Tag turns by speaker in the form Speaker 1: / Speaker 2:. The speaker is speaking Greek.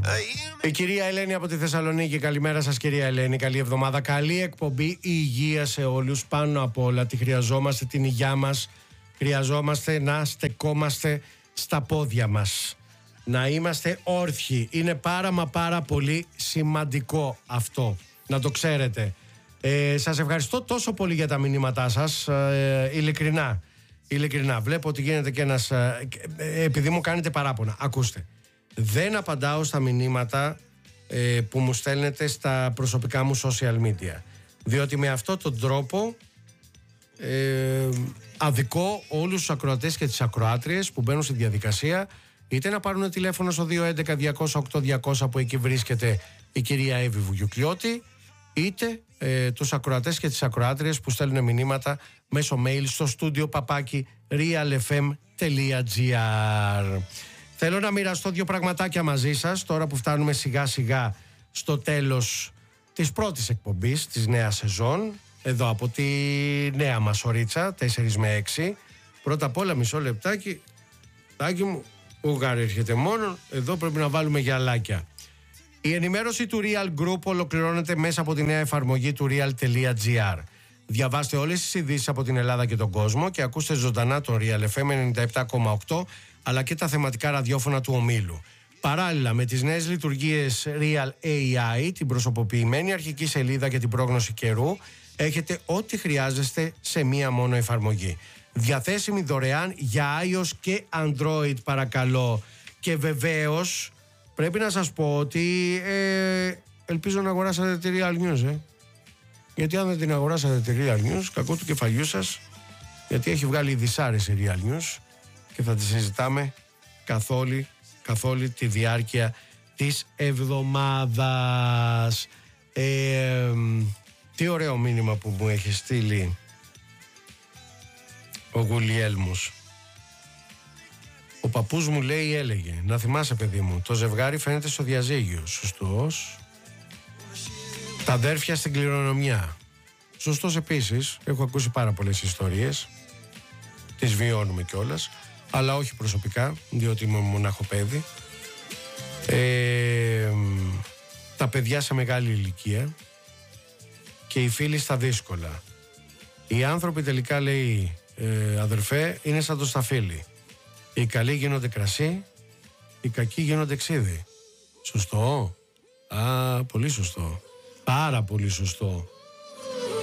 Speaker 1: Η κυρία Ελένη από τη Θεσσαλονίκη. Καλημέρα σας κυρία Ελένη, καλή εβδομάδα, καλή εκπομπή, υγεία σε όλους. Πάνω απ' όλα τη χρειαζόμαστε, την υγειά μας. Χρειαζόμαστε να στεκόμαστε στα πόδια μας, να είμαστε όρθιοι. Είναι πάρα πολύ σημαντικό αυτό, να το ξέρετε. Σας ευχαριστώ τόσο πολύ για τα μηνύματά σας, ειλικρινά. Βλέπω ότι γίνεται και ένας, επειδή μου κάνετε παράπονα. Ακούστε, δεν απαντάω στα μηνύματα που μου στέλνετε στα προσωπικά μου social media, διότι με αυτόν τον τρόπο αδικώ όλους τους ακροατές και τις ακροάτριες που μπαίνουν στη διαδικασία, είτε να πάρουν τηλέφωνο στο 211-208-200 που εκεί βρίσκεται η κυρία Εύη Βουγιουκλιώτη, είτε τους ακροατές και τις ακροάτριες που στέλνουν μηνύματα μέσω mail στο studio @realfm.gr. Θέλω να μοιραστώ δύο πραγματάκια μαζί σας τώρα που φτάνουμε σιγά σιγά στο τέλος της πρώτης εκπομπής της νέας σεζόν, εδώ από τη νέα μας ωρίτσα 4 με 6. Πρώτα απ' όλα μισό λεπτάκι, τάκι μου, ουγάρι έρχεται μόνο, εδώ πρέπει να βάλουμε γυαλάκια. Η ενημέρωση του Real Group ολοκληρώνεται μέσα από τη νέα εφαρμογή του real.gr. Διαβάστε όλες τις ειδήσεις από την Ελλάδα και τον κόσμο και ακούστε ζωντανά τον Real FM 97,8 αλλά και τα θεματικά ραδιόφωνα του ομίλου. Παράλληλα με τις νέες λειτουργίες Real AI, την προσωποποιημένη αρχική σελίδα και την πρόγνωση καιρού, έχετε ό,τι χρειάζεστε σε μία μόνο εφαρμογή. Διαθέσιμη δωρεάν για iOS και Android, παρακαλώ. Και βεβαίως πρέπει να σας πω ότι ελπίζω να αγοράσατε τη Real News, γιατί αν δεν την αγοράσατε τη Real News, κακό του κεφαλιού σας, γιατί έχει βγάλει ειδισάρες η Real News και θα τη συζητάμε καθ' όλη τη διάρκεια της εβδομάδας. Τι ωραίο μήνυμα που μου έχει στείλει ο Γουλιέλμος. Ο παππούς μου έλεγε, να θυμάσαι παιδί μου, το ζευγάρι φαίνεται στο διαζύγιο. Σωστός. Τα αδέρφια στην κληρονομιά. Σωστός επίσης. Έχω ακούσει πάρα πολλές ιστορίες, τις βιώνουμε κιόλας, αλλά όχι προσωπικά, διότι είμαι μονάχο παιδί. Τα παιδιά σε μεγάλη ηλικία και οι φίλοι στα δύσκολα. Οι άνθρωποι τελικά, λέει, αδερφέ, είναι σαν το σταφύλι. Οι καλοί γίνονται κρασί, οι κακοί γίνονται ξύδι. Σωστό. Πολύ σωστό. Πάρα πολύ σωστό.